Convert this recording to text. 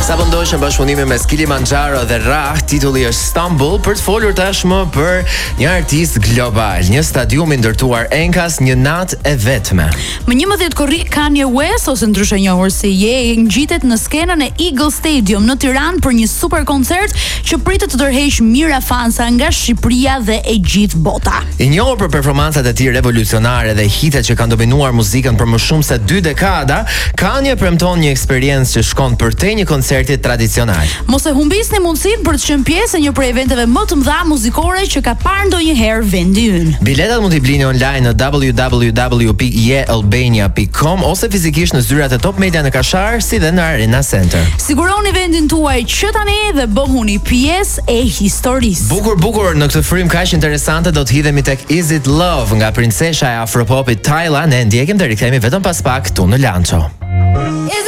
Sapo ndoshën bashkëpunimi mes Kilimanjaro dhe Rah, titulli është Istanbul, për të folur tashmë për një artist global, një stadium i ndërtuar Enkas, një natë e vetme. Më 11 korrik Kanye West, ose ndryshe njohur si Ye, ngjitet në skenën e Eagle Stadium në Tiranë për një super koncert që pritet të tërheqë mijëra fansa nga Shqipëria dhe e gjithë bota. I njohur për performancat e tij revolucionare dhe hitet që kanë dominuar muzikën për më shumë se 2 dekada, Kanye premton një eksperiencë që shkon përtej një koncerti tradicional. Mos e humbisni mundësinë për të qenë pjesë e një prej eventeve më të mëdha muzikore që ka parë ndonjëherë vendi ynë. Biletat mund t'i blini online në www.yealbania.com ose fizikisht në zyrat e Top Media në Kashar, si dhe në Arena Center. Siguroni vendin tuaj që tani dhe bëhuni pjesë e historisë. Bukur, në këtë frym kaq interesante do të hidhemi tek Is It Love nga princesha e Afropopit Tyla. Ne ndjekim dhe rikthehemi vetëm pas pak këtu në Lanço.